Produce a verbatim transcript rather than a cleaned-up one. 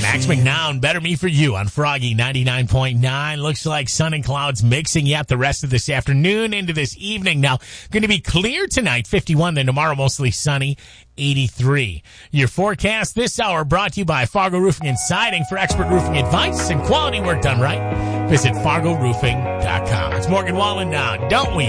Max McNown, Better Me For You on Froggy ninety-nine point nine. Looks like sun and clouds mixing yet the rest of this afternoon into this evening. Now, going to be clear tonight, fifty-one, then tomorrow mostly sunny, eighty-three. Your forecast this hour brought to you by Fargo Roofing and Siding. For expert roofing advice and quality work done right, visit fargo roofing dot com. It's Morgan Wallen now, don't we?